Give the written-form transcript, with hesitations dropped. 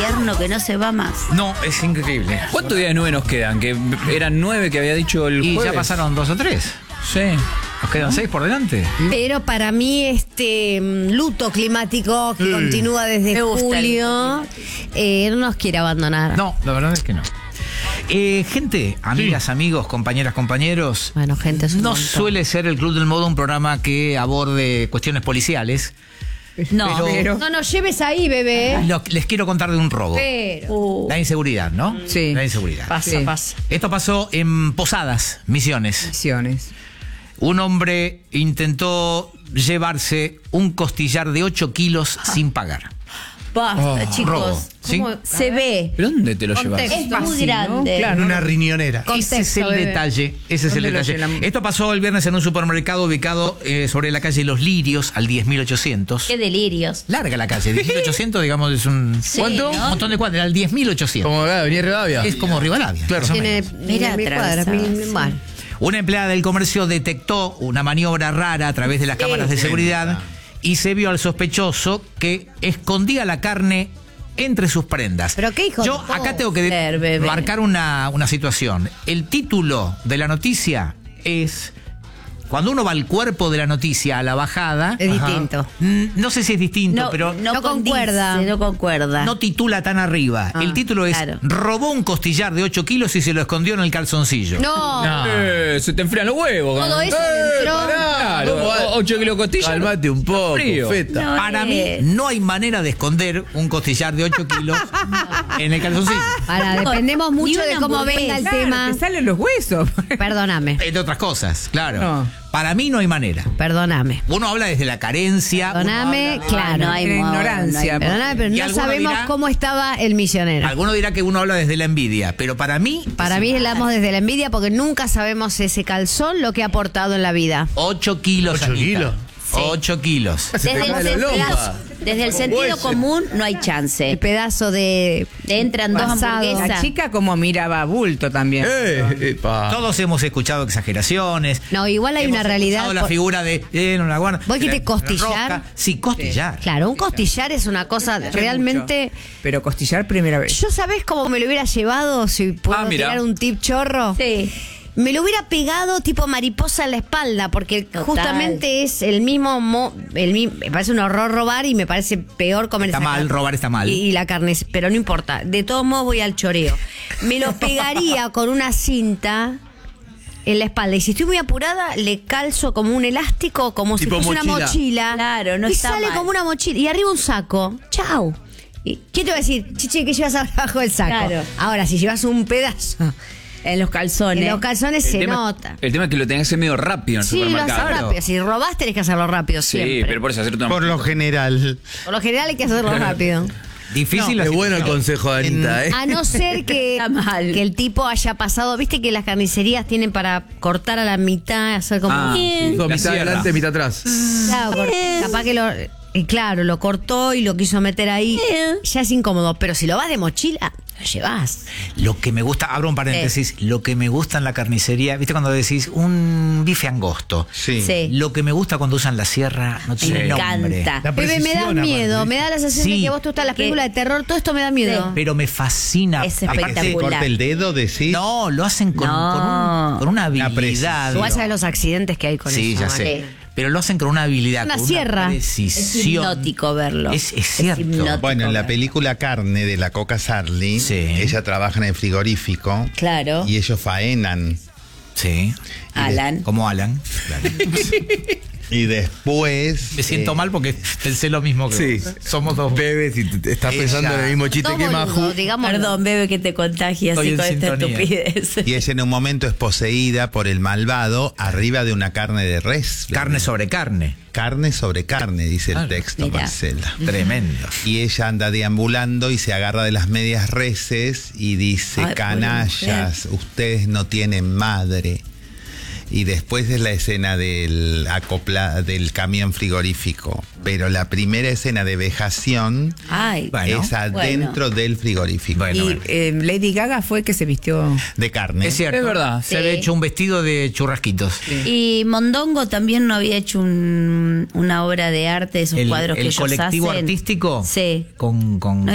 invierno que no se va más. No, es increíble. ¿Cuántos días de nube nos quedan? Que eran 9 que había dicho el Y jueves. ya pasaron 2 o 3. Sí. Nos quedan 6 por delante. Pero para mí este luto climático que continúa desde Me gusta julio no nos quiere abandonar. No, la verdad es que no. Gente, amigas, amigos, compañeras, compañeros. Bueno, gente, es un no montón. suele ser el Club del Modo un programa que aborde cuestiones policiales. No, Pero- No nos lleves ahí, bebé. Les quiero contar de un robo. Pero. La inseguridad, ¿no? Sí. La inseguridad. pasa, Sí. pasa. Esto pasó en Posadas, Misiones. Misiones. Un hombre intentó llevarse un costillar de 8 kilos sin pagar. Basta, chicos. Robo, ¿sí? ¿Cómo? Se ve. ¿Pero dónde te lo llevas? Contexto. Es muy Fácil, ¿no? grande. Claro. En una riñonera. Ese es el bebé. detalle. Ese es el ¿Dónde lo detalle. llenan? Esto pasó el viernes en un supermercado ubicado sobre la calle Los Lirios, al 10.800. Qué delirios. Larga la calle, 10.800, digamos, es un... Sí, ¿Cuánto? ¿no? Un montón de cuadras, al 10.800. Como acá, venía Rivadavia. Es como Rivadavia. Claro. más o Tiene menos. Mira, 1000 cuadras. atravesado, Bueno. Una empleada del comercio detectó una maniobra rara a través de las cámaras de seguridad y se vio al sospechoso que escondía la carne entre sus prendas. Pero qué hijo Yo de acá tengo que Ver, bebé. marcar una situación. El título de la noticia es... Cuando uno va al cuerpo de la noticia, a la bajada... Es distinto. No sé si es distinto, No, pero no condice, concuerda. No concuerda. no titula tan arriba. El título es claro. robó un costillar de 8 kilos y se lo escondió en el calzoncillo. No. Se te enfrían los huevos. Todo eso entró. Claro, 8 kilos de costilla. Calmate un poco, Frío. feta. No Para es. mí no hay manera de esconder un costillar de 8 kilos en el calzoncillo. Ahora, dependemos Ni mucho una de cómo hamburguesa. venga el Claro, tema. te salen los huesos. Perdóname. Entre otras cosas, claro. No. Para mí no hay manera. Perdóname. Uno habla desde la carencia. uno Perdóname, habla- claro. No hay En modo, ignorancia. no hay- Perdóname, pero Y no alguno sabemos dirá- cómo estaba el misionero. Alguno dirá que uno habla desde la envidia, pero para mí, Para mí hablamos desde la envidia porque nunca sabemos ese calzón lo que ha aportado en la vida. 8 kilos. 8 Anita. kilos. 8 kilos. Desde el, cae la sentido, lompa. desde el sentido común no hay chance. El pedazo de... Te entran dos Pasado. hamburguesas. La chica como miraba bulto también. Epa. Todos hemos escuchado exageraciones. No, igual hay Hemos una realidad. escuchado la figura de no la guarda. ¿Vos dijiste de la costillar? rosca. Sí, costillar. Claro, un costillar es una cosa realmente... Mucho. Pero costillar primera vez. ¿Yo sabés cómo me lo hubiera llevado si puedo mira. tirar un tip chorro? Sí. Me lo hubiera pegado tipo mariposa en la espalda, porque Total. justamente es el mismo, me parece un horror robar y me parece peor comer Está esa mal, carne. robar está mal. Y la carne, pero no importa. De todos modos voy al choreo. Me lo pegaría con una cinta en la espalda. Y si estoy muy apurada, le calzo como un elástico, como Tipo si fuese una mochila. mochila. Claro, no y está sale mal. como una mochila. Y arriba un saco. Chau. ¿Y ¿Qué te va a decir? Chiche, ¿qué llevas abajo del saco? Claro. Ahora, si llevas un pedazo En los calzones. en los calzones se nota. El tema es que lo tenés que hacer medio rápido en el Sí, lo haces supermercado. rápido. Si robás, tenés que hacerlo rápido Sí, siempre. pero por eso hacerte una... Por lo general. Por lo general hay que hacerlo rápido. Difícil la Es bueno el situación. consejo de Anita, ¿eh? A no ser que, Está mal. que el tipo haya pasado. Viste que las carnicerías tienen para cortar a la mitad, hacer como. Ah, sí. Dos, La mitad sierra. adelante, mitad atrás. Claro, capaz que lo. Claro, lo cortó y lo quiso meter ahí. Ya es incómodo. Pero si lo vas de mochila, lo llevas. Lo que me gusta, abro un paréntesis, lo que me gusta en la carnicería, ¿viste cuando decís un bife angosto? Sí. Sí. Lo que me gusta cuando usan la sierra no tiene Me nombre. encanta. La Bebé, me da precisión, miedo. aparte. Me da la sensación de Sí. que vos tú estás en las Que- películas de terror. Todo esto me da miedo. Pero me fascina. Es Aparte, ¿Que se espectacular. corte el dedo, decís? no, lo hacen con, No. con una Una habilidad. precisión. Igual sabes los accidentes que hay con Sí, eso. ya ¿vale? sé. Pero lo hacen con una habilidad, Una con sierra. una Es precisión. hipnótico verlo. Es cierto. hipnótico Bueno, en la verlo. película Carne de la Coca Sarli, Sí. ella trabaja en el frigorífico Claro. y ellos faenan. Sí. Alan. Como Alan. Claro. Y después... Me siento mal porque pensé lo mismo que vos. Somos dos. Bebé, si te estás Ella- pensando en el mismo chiste Todo que boludo, Maju. digamos. Perdón, bebé, que te contagias Estoy así en con esta sintonía. estupidez. Y ella en un momento es poseída por el malvado arriba de una carne de res. Carne sobre carne. Carne sobre carne, dice Claro. el texto, Mirá. Marcela. Tremendo. Y ella anda deambulando y se agarra de las medias reses y dice, Ay, pobre canallas, ustedes no tienen madre. Y después es la escena del camión frigorífico. Pero la primera escena de vejación Ay, Bueno, es adentro del frigorífico. Bueno, Y bueno. Lady Gaga fue que se vistió. De carne. Es cierto. Es verdad. Se Sí. había hecho un vestido de churrasquitos. Y Mondongo también no había hecho una obra de arte de esos cuadros que el ellos colectivo hacen. artístico Sí. con